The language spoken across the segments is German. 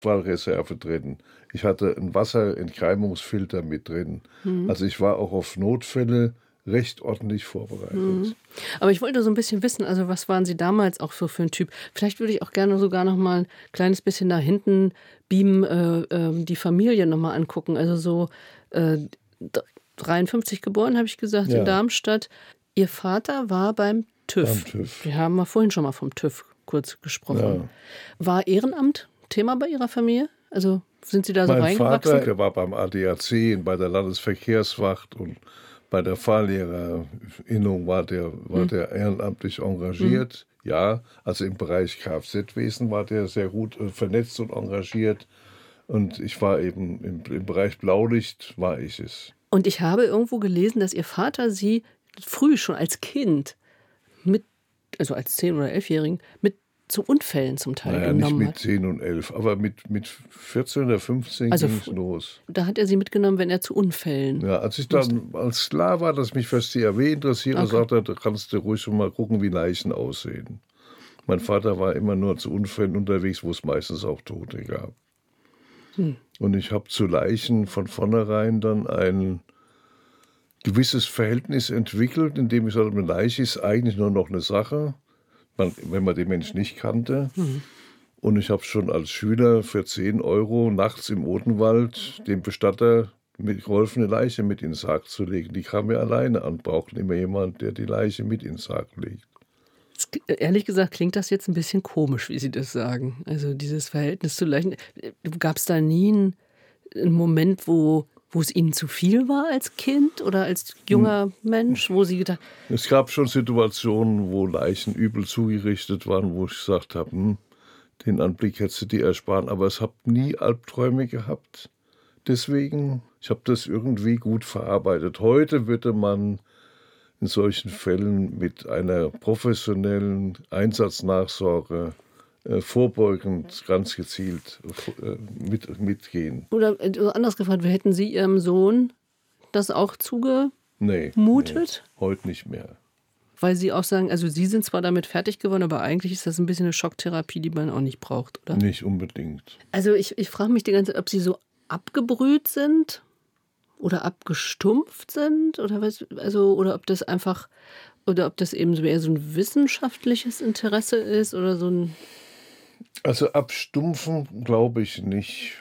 Notfallreserve drin. Ich hatte einen Wasserentkeimungsfilter mit drin. Also ich war auch auf Notfälle recht ordentlich vorbereitet. Aber ich wollte so ein bisschen wissen, also was waren Sie damals auch so für ein Typ? Vielleicht würde ich auch gerne sogar noch mal 'n kleines bisschen nach hinten beamen, die Familie noch mal angucken. Also so, d 53 geboren, habe ich gesagt, in Ja, Darmstadt. Ihr Vater war beim beim TÜV. TÜV. Wir haben ja vorhin schon mal vom TÜV kurz gesprochen. Ja. War Ehrenamt Thema bei Ihrer Familie? Also, sind Sie da so Mein Vater, reingewachsen? der war beim ADAC und bei der Landesverkehrswacht und bei der Fahrlehrerinnung war der ehrenamtlich engagiert. Ja, also im Bereich Kfz-Wesen war der sehr gut vernetzt und engagiert. Und ich war eben im Bereich Blaulicht war ich es. Und ich habe irgendwo gelesen, dass Ihr Vater Sie früh schon als Kind mit, also als 10- oder 11-Jährigen, mit zu Unfällen zum Teil Naja, nicht genommen mit hat. 10 und 11, aber mit 14 oder 15 Also ging es los. da hat er Sie mitgenommen, wenn er zu Unfällen Ja, als musste. klar war, dass mich fürs THW interessiere, Okay. sagte er, da kannst du ruhig schon mal gucken, wie Leichen aussehen. Mein Vater war immer nur zu Unfällen unterwegs, wo es meistens auch Tote gab. Und ich habe zu Leichen von vornherein dann ein gewisses Verhältnis entwickelt, in dem ich sagte, eine Leiche ist eigentlich nur noch eine Sache, wenn man den Menschen nicht kannte. Und ich habe schon als Schüler für 10 € nachts im Odenwald dem Bestatter geholfen, eine Leiche mit in den Sarg zu legen. Die kam mir alleine an, brauchten immer jemand, der die Leiche mit in den Sarg legt. Ehrlich gesagt klingt das jetzt ein bisschen komisch, wie Sie das sagen. Also, dieses Verhältnis zu Leichen. Gab's da nie 'n Moment, wo es Ihnen zu viel war als Kind oder als junger Mensch, wo Sie gedacht. Es gab schon Situationen, wo Leichen übel zugerichtet waren, wo ich gesagt habe, den Anblick hättest du dir ersparen, aber ich habe nie Albträume gehabt. Deswegen, ich habe das irgendwie gut verarbeitet. Heute würde man in solchen Fällen mit einer professionellen Einsatznachsorge vorbeugend ganz gezielt mitgehen. Oder, anders gefragt, hätten Sie Ihrem Sohn das auch Nee, zugemutet? heute nicht mehr. Weil Sie auch sagen, also Sie sind zwar damit fertig geworden, aber eigentlich ist das ein bisschen eine Schocktherapie, die man auch nicht braucht, oder? Nicht unbedingt. Also, ich frage mich die ganze Zeit, ob Sie so abgebrüht sind oder abgestumpft sind oder was, also, oder ob das einfach, oder ob das eben so eher so ein wissenschaftliches Interesse ist oder so ein. Also abstumpfen glaube ich nicht.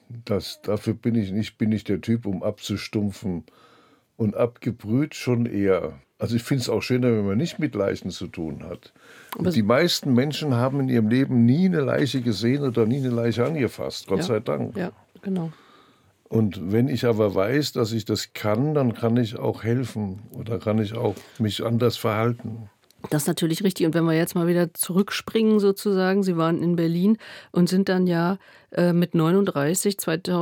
Dafür bin ich der Typ, um abzustumpfen. Und abgebrüht schon eher. Also ich finde es auch schöner, wenn man nicht mit Leichen zu tun hat. Aber Und die meisten Menschen haben in ihrem Leben nie eine Leiche gesehen oder nie eine Leiche angefasst, Gott ja, sei Dank. ja, genau. Und wenn ich aber weiß, dass ich das kann, dann kann ich auch helfen oder kann ich auch mich anders verhalten. Das ist natürlich richtig. Und wenn wir jetzt mal wieder zurückspringen sozusagen, Sie waren in Berlin und sind dann ja, mit 39,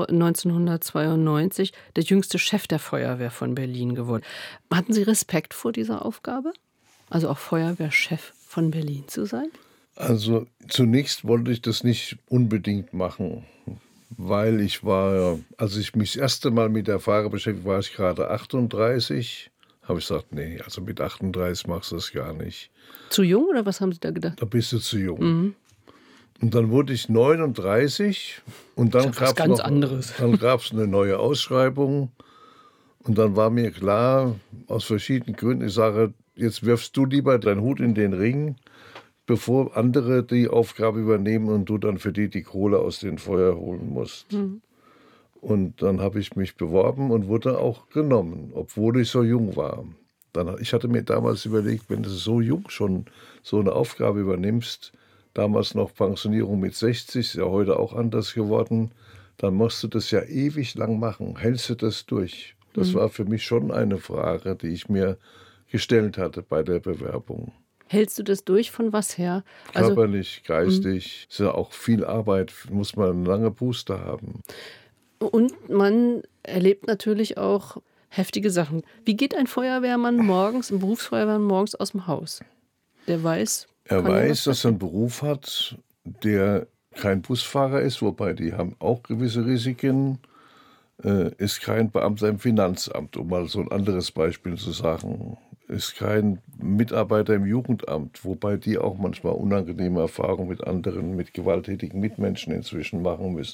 1992 der jüngste Chef der Feuerwehr von Berlin geworden. Hatten Sie Respekt vor dieser Aufgabe? Also auch Feuerwehrchef von Berlin zu sein? Also zunächst wollte ich das nicht unbedingt machen, weil als ich mich das erste Mal mit der Fahrer beschäftigt, war ich gerade 38. Habe ich gesagt, nee, also mit 38 machst du das gar nicht. Zu jung oder was haben Sie da gedacht? Da bist du zu jung. Und dann wurde ich 39 und dann Ist ja was gab ganz anderes. es eine neue Ausschreibung. Und dann war mir klar, aus verschiedenen Gründen, ich sage, jetzt wirfst du lieber deinen Hut in den Ring, bevor andere die Aufgabe übernehmen und du dann für die Kohle aus dem Feuer holen musst. Und dann habe ich mich beworben und wurde auch genommen, obwohl ich so jung war. Ich hatte mir damals überlegt, wenn du so jung schon so eine Aufgabe übernimmst, damals noch Pensionierung mit 60, ist ja heute auch anders geworden, dann musst du das ja ewig lang machen. Hältst du das durch? Das war für mich schon eine Frage, die ich mir gestellt hatte bei der Bewerbung. Hältst du das durch, von was her? Also, Körperlich, geistig, ist ja auch viel Arbeit, muss man eine lange Puste haben. und man erlebt natürlich auch heftige Sachen. Wie geht ein Feuerwehrmann morgens, ein Berufsfeuerwehrmann morgens aus dem Haus? Der weiß, Er kann ja weiß, was dass er einen Beruf hat, der kein Busfahrer ist, wobei die haben auch gewisse Risiken, ist kein Beamter im Finanzamt, um mal so ein anderes Beispiel zu sagen, ist kein Mitarbeiter im Jugendamt, wobei die auch manchmal unangenehme Erfahrungen mit gewalttätigen Mitmenschen inzwischen machen müssen.